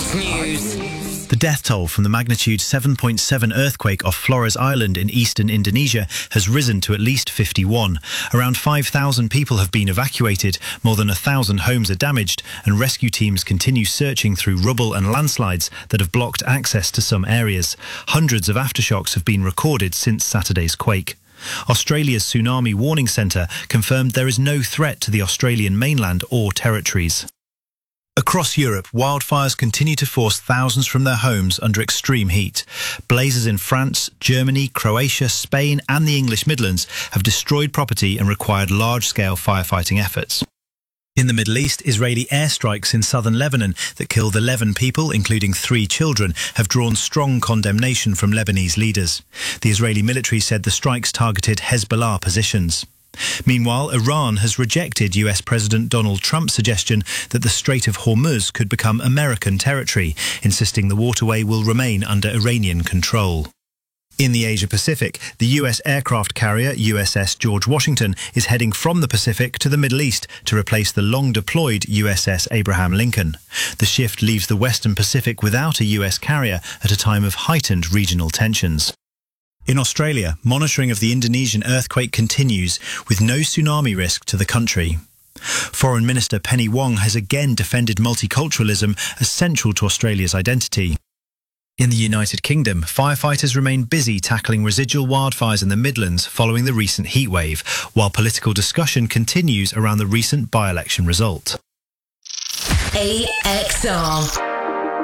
News. The death toll from the magnitude 7.7 earthquake off Flores Island in eastern Indonesia has risen to at least 51. Around 5,000 people have been evacuated, more than 1,000 homes are damaged, and rescue teams continue searching through rubble and landslides that have blocked access to some areas. Hundreds of aftershocks have been recorded since Saturday's quake. Australia's Tsunami Warning Centre confirmed there is no threat to the Australian mainland or territories. Across Europe, wildfires continue to force thousands from their homes under extreme heat. Blazes in France, Germany, Croatia, Spain and the English Midlands have destroyed property and required large-scale firefighting efforts. In the Middle East, Israeli airstrikes in southern Lebanon that killed 11 people, including 3 children, have drawn strong condemnation from Lebanese leaders. The Israeli military said the strikes targeted Hezbollah positions. Meanwhile, Iran has rejected US President Donald Trump's suggestion that the Strait of Hormuz could become American territory, insisting the waterway will remain under Iranian control. In the Asia-Pacific, the US aircraft carrier USS George Washington is heading from the Pacific to the Middle East to replace the long-deployed USS Abraham Lincoln. The shift leaves the Western Pacific without a US carrier at a time of heightened regional tensions. In Australia, monitoring of the Indonesian earthquake continues, with no tsunami risk to the country. Foreign Minister Penny Wong has again defended multiculturalism as central to Australia's identity. In the United Kingdom, firefighters remain busy tackling residual wildfires in the Midlands following the recent heatwave, while political discussion continues around the recent by-election result. AXR.